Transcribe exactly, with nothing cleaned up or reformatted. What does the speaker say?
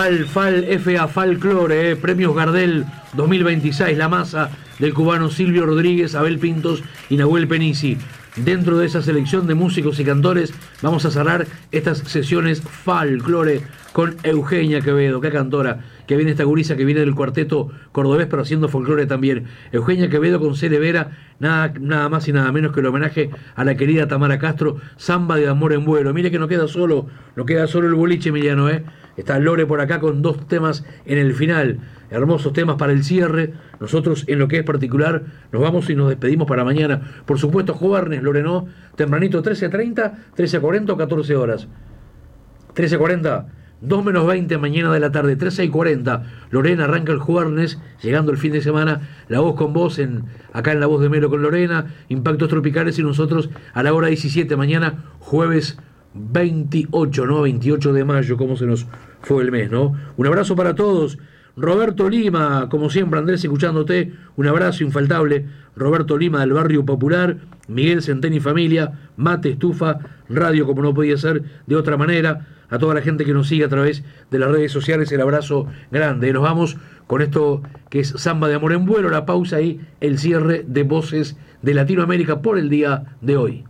Fal, Fal, F A, Folklore, eh, Premios Gardel dos mil veintiséis, La Masa, del cubano Silvio Rodríguez, Abel Pintos y Nahuel Penisi. Dentro de esa selección de músicos y cantores vamos a cerrar estas sesiones Folklore con Eugenia Quevedo, qué cantora, que viene esta gurisa que viene del cuarteto cordobés pero haciendo folclore también. Eugenia Quevedo con Cele Vera, nada, nada más y nada menos que el homenaje a la querida Tamara Castro, Samba de Amor en Vuelo. Mire que no queda solo, no queda solo el boliche, Emiliano, ¿eh? Está Lore por acá con dos temas en el final, hermosos temas para el cierre. Nosotros en lo que es particular nos vamos y nos despedimos para mañana. Por supuesto, jueves, Lore, ¿no? Tempranito, trece treinta, trece cuarenta o catorce horas. trece cuarenta, dos menos veinte mañana de la tarde, trece y cuarenta. Lorena arranca el jueves, llegando el fin de semana, La Voz con Vos, en, acá en La Voz de Melo con Lorena, Impactos Tropicales, y nosotros a la hora diecisiete mañana, jueves veintiocho, ¿no? veintiocho de mayo, como se nos fue el mes, ¿no? Un abrazo para todos. Roberto Lima, como siempre, Andrés, escuchándote, un abrazo infaltable. Roberto Lima del Barrio Popular, Miguel Centeno y familia, Mate Estufa, Radio como no podía ser de otra manera. A toda la gente que nos sigue a través de las redes sociales, el abrazo grande. Nos vamos con esto que es Samba de Amor en Vuelo, la pausa y el cierre de Voces de Latinoamérica por el día de hoy.